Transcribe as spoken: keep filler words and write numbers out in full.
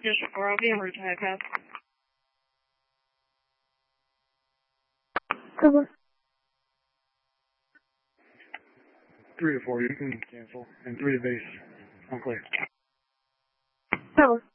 District four, I'll be en route to High Pass. Cover. Three to four, you can cancel. And three to base. I'm clear. Cover.